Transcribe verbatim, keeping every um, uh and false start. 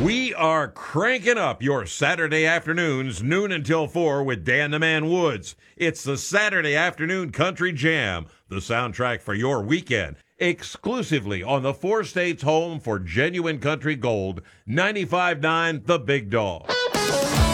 We are cranking up your Saturday afternoons, noon until four, with Dan the Man Woods. It's the Saturday Afternoon Country Jam, the soundtrack for your weekend, exclusively on the four states home for genuine country gold, ninety-five point nine The Big Dog.